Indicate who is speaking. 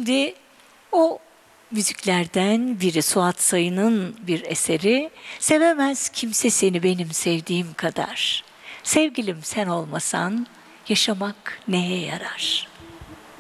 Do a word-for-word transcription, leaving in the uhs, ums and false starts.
Speaker 1: Şimdi o müziklerden biri, Suat Sayın'ın bir eseri. Sevemez kimse seni benim sevdiğim kadar. Sevgilim sen olmasan yaşamak neye yarar?